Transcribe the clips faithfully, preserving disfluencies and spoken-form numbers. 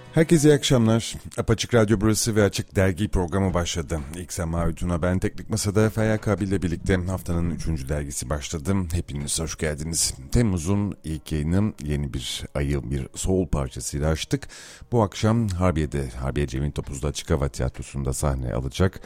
Herkese iyi akşamlar. Apaçık Radyo burası ve Açık Dergi programı başladı. İlk Sema Uydun'a ben Teknik Masa'da Feyyak abiyle birlikte haftanın üçüncü dergisi başladı. Hepiniz hoş geldiniz. Temmuz'un ilk yayını yeni bir ayı bir soul parçasıyla açtık. Bu akşam Harbiye'de, Harbiye Cemil Topuz'da Açık Hava Tiyatrosu'nda sahne alacak.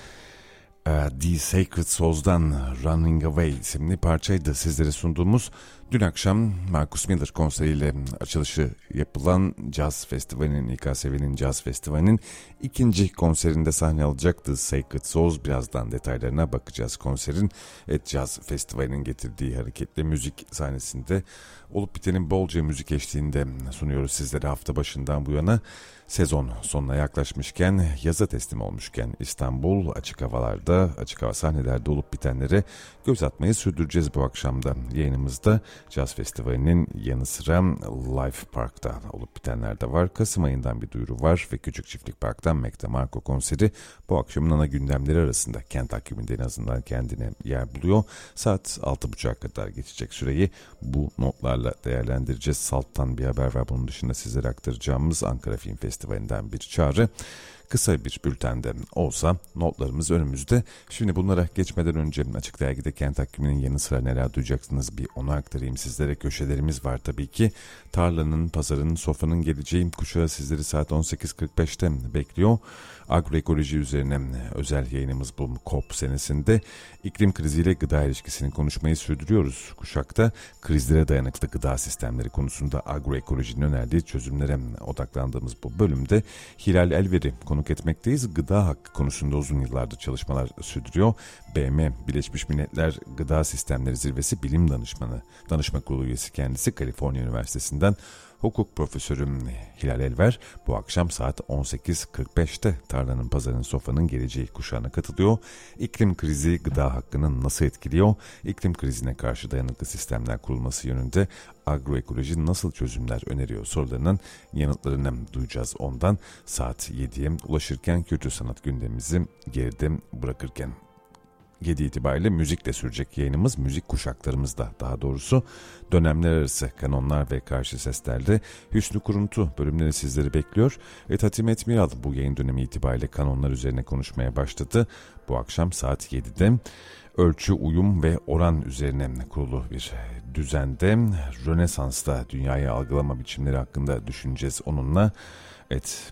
The Sacred Souls'dan Running Away isimli parçaydı sizlere sunduğumuz. Dün akşam Marcus Miller konseriyle açılışı yapılan Jazz Festivali'nin, İ K S V'nin Jazz Festivali'nin ikinci konserinde sahne alacak The Sacred Souls. Birazdan detaylarına bakacağız konserin. Et Jazz Festivali'nin getirdiği hareketli müzik sahnesinde olup bitenin bolca müzik eşliğinde sunuyoruz sizlere hafta başından bu yana. Sezon sonuna yaklaşmışken, yaza teslim olmuşken İstanbul açık havalarda, açık hava sahnelerde olup bitenlere göz atmayı sürdüreceğiz bu akşamda. Yayınımızda Jazz Festivali'nin yanı sıra Life Park'ta olup bitenler de var. Kasım ayından bir duyuru var ve Küçük Çiftlik Park'tan Mac DeMarco konseri bu akşamın ana gündemleri arasında. Kent takviminde en azından kendine yer buluyor. Saat altı buçuğa kadar geçecek süreyi bu notlarla değerlendireceğiz. Salt'tan bir haber var. Bunun dışında sizlere aktaracağımız Ankara Film Festivali'nden bir çağrı. Kısa bir bültende olsa notlarımız önümüzde. Şimdi bunlara geçmeden önce Açık Dergi'de Kent takviminin yanı sıra neler duyacaksınız bir onu aktarayım sizlere. Köşelerimiz var tabii ki. Tarlanın, pazarın, sofranın geleceği kuşağı sizleri saat on sekiz kırk beşte bekliyor. Agroekoloji üzerine özel yayınımız bu COP senesinde. İklim kriziyle gıda ilişkisini konuşmayı sürdürüyoruz. Kuşak'ta krizlere dayanıklı gıda sistemleri konusunda agroekolojinin önerdiği çözümlere odaklandığımız bu bölümde Hilal Elver'i konuk etmekteyiz. Gıda hakkı konusunda uzun yıllardır çalışmalar sürdürüyor. B M Birleşmiş Milletler Gıda Sistemleri Zirvesi Bilim Danışmanı, Danışma Kurulu üyesi kendisi Kaliforniya Üniversitesi'nden. Hukuk profesörü Hilal Elver bu akşam saat on sekiz kırk beşte Tarlanın, Pazarın, Sofranın geleceği kuşağına katılıyor. İklim krizi gıda hakkını nasıl etkiliyor? İklim krizine karşı dayanıklı sistemler kurulması yönünde agroekoloji nasıl çözümler öneriyor sorularının yanıtlarını duyacağız ondan. Saat yediye ulaşırken kültür sanat gündemimizi geride bırakırken. yedi itibariyle müzikle sürecek yayınımız, müzik kuşaklarımızda daha doğrusu dönemler arası kanonlar ve karşı seslerde Hüsnü Kuruntu bölümleri sizleri bekliyor. Ve Hatimet Miral bu yayın dönemi itibariyle kanonlar üzerine konuşmaya başladı. Bu akşam saat yedide ölçü, uyum ve oran üzerine kurulu bir düzende Rönesans'ta dünyayı algılama biçimleri hakkında düşüneceğiz onunla. Evet,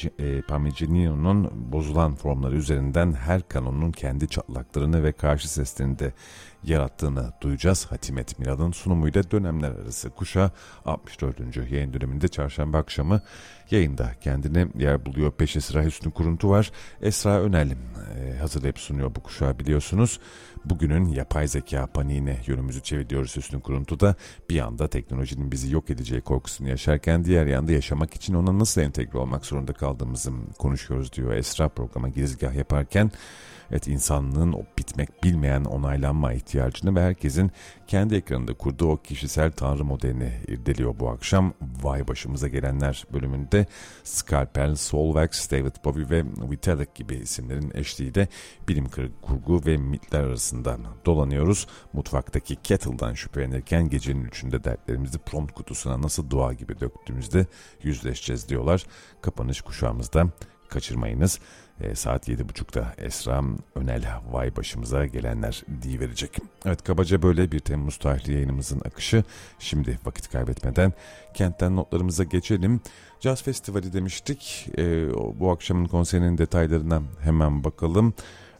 Parmigianino'nun bozulan formları üzerinden her kanonun kendi çatlaklarını ve karşı seslerini de yarattığını duyacağız. Hatimet Miral'ın sunumuyla dönemler arası kuşağı altmış dördüncü yayın döneminde çarşamba akşamı yayında kendine yer buluyor. Peşi sıra Hüsnü Kuruntu var. Esra Önel e, hazırlayıp sunuyor bu kuşağı biliyorsunuz. Bugünün yapay zeka paniğine yönümüzü çeviriyoruz Hüsnü Kuruntu'da. Bir yanda teknolojinin bizi yok edeceği korkusunu yaşarken diğer yanda yaşamak için ona nasıl entegre olmak zorunda kaldığımızı konuşuyoruz diyor Esra programa girizgah yaparken. Evet, insanlığın o bitmek bilmeyen onaylanma ihtiyacını ve herkesin kendi ekranında kurduğu o kişisel tanrı modelini irdeliyor bu akşam. Vay başımıza gelenler bölümünde Skalpel, Soulwax, David Bowie ve Vitalik gibi isimlerin eşliğiyle bilim kurgu ve mitler arasında dolanıyoruz. Mutfaktaki kettle'dan şüphelenirken gecenin üçünde dertlerimizi prompt kutusuna nasıl dua gibi döktüğümüzde yüzleşeceğiz diyorlar. Kapanış kuşağımızda kaçırmayınız. E, saat yedi buçukta Esra Önel vay başımıza gelenler diyiverecek. Evet, kabaca böyle bir Temmuz tarihli yayınımızın akışı. Şimdi vakit kaybetmeden kentten notlarımıza geçelim. Jazz Festivali demiştik. E, bu akşamın konserinin detaylarına hemen bakalım.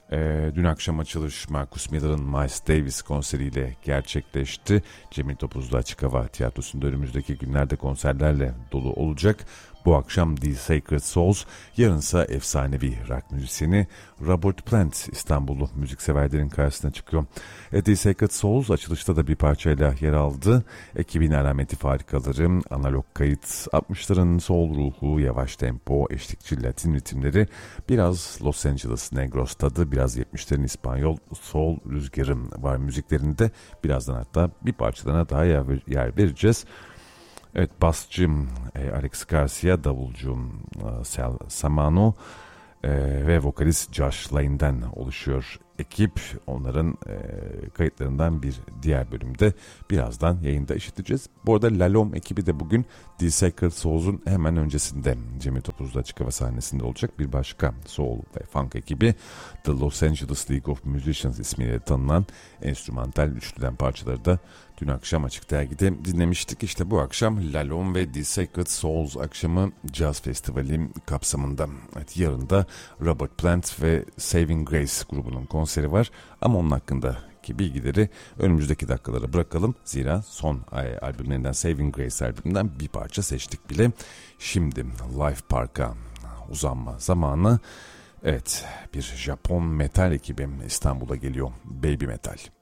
E, dün akşam açılış Marcus Miller'ın Miles Davis konseriyle gerçekleşti. Cemil Topuz'da Açık Hava Tiyatrosu'nda önümüzdeki günlerde konserlerle dolu olacak. Bu akşam The Sacred Souls, yarınsa efsanevi rock müzisyeni Robert Plant İstanbullu müzikseverlerin karşısına çıkıyor. E, The Sacred Souls açılışta da bir parçayla yer aldı. Ekibin alameti farikaları, analog kayıt, altmışların soul ruhu, yavaş tempo, eşlikçi Latin ritimleri, biraz Los Angeles Negros tadı, biraz yetmişlerin İspanyol soul rüzgarı var müziklerinde. Birazdan hatta bir parçalarına daha yer, yer vereceğiz. Evet, basçı e, Alex Garcia, davulcu e, Sal Samano e, ve vokalist Josh Lane'den oluşuyor ekip. Onların e, kayıtlarından bir diğer bölümde birazdan yayında işiteceğiz. Bu arada Lalom ekibi de bugün The Sacred Souls'un hemen öncesinde Cemil Topuz'da açık hava sahnesinde olacak bir başka soul ve funk ekibi The Los Angeles League of Musicians ismiyle tanınan enstrümantal üçlüden parçaları da dün akşam Açık Dergi'de dinlemiştik. İşte bu akşam Lalom ve The Sacred Souls akşamı Jazz Festivali kapsamında. Evet, yarın da Robert Plant ve Saving Grace grubunun konseri var ama onun hakkındaki bilgileri önümüzdeki dakikalara bırakalım. Zira son albümlerinden Saving Grace albümünden bir parça seçtik bile. Şimdi Life Park'a uzanma zamanı. Evet, bir Japon metal ekibi İstanbul'a geliyor. Baby Metal.